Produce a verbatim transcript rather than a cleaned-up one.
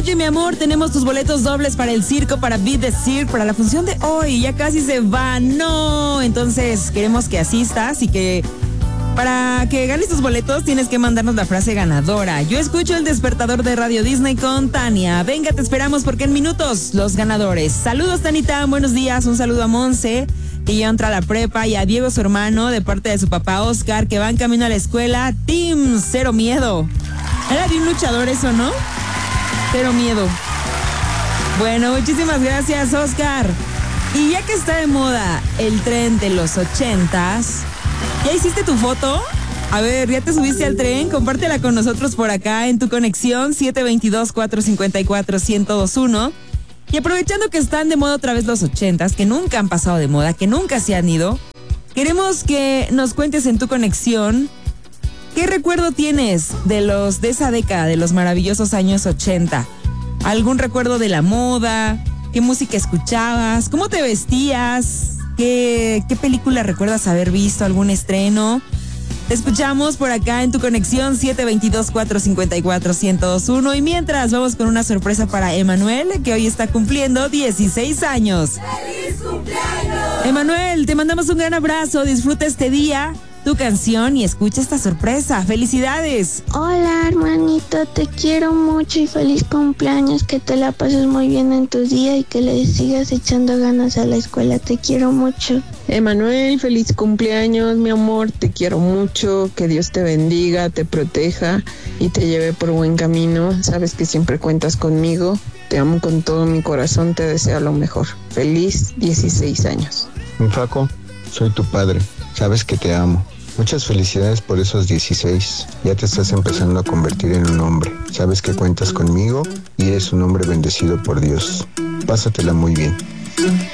Oye, mi amor, tenemos tus boletos dobles para el circo, para Beat the Cirque, para la función de hoy. Ya casi se va, no. Entonces, queremos que asistas y que para que ganes tus boletos tienes que mandarnos la frase ganadora. Yo escucho el despertador de Radio Disney con Tania. Venga, te esperamos porque en minutos los ganadores. Saludos, Tanita, buenos días. Un saludo a Monse, que ya entra a la prepa, y a Diego, su hermano, de parte de su papá Oscar, que va en camino a la escuela. Team Cero Miedo. Era de un luchador eso, ¿no? Cero Miedo. Bueno, muchísimas gracias, Oscar. Y ya que está de moda el tren de los ochentas, ¿ya hiciste tu foto? A ver, ¿ya te subiste al tren? Compártela con nosotros por acá en tu conexión siete dos dos, cuatro cinco cuatro, uno cero dos uno. Y aprovechando que están de moda otra vez los ochentas, que nunca han pasado de moda, que nunca se han ido, queremos que nos cuentes en tu conexión ¿qué recuerdo tienes de los de esa década, de los maravillosos años ochenta? ¿Algún recuerdo de la moda? ¿Qué música escuchabas? ¿Cómo te vestías? ¿Qué, qué película recuerdas haber visto? ¿Algún estreno? Te escuchamos por acá en tu conexión siete dos dos, cuatro cinco cuatro, uno cero dos uno. Y mientras, vamos con una sorpresa para Emanuel, que hoy está cumpliendo dieciséis años. ¡Feliz cumpleaños! Emanuel, te mandamos un gran abrazo. Disfruta este día, tu canción, y escucha esta sorpresa. ¡Felicidades! Hola, hermanito, te quiero mucho y feliz cumpleaños, que te la pases muy bien en tu día y que le sigas echando ganas a la escuela, te quiero mucho. Emanuel, feliz cumpleaños, mi amor, te quiero mucho, que Dios te bendiga, te proteja y te lleve por buen camino. Sabes que siempre cuentas conmigo, te amo con todo mi corazón, te deseo lo mejor. Feliz dieciséis años. Mi Faco, soy tu padre, sabes que te amo. Muchas felicidades por esos dieciséis. Ya te estás empezando a convertir en un hombre. Sabes que cuentas conmigo y eres un hombre bendecido por Dios. Pásatela muy bien.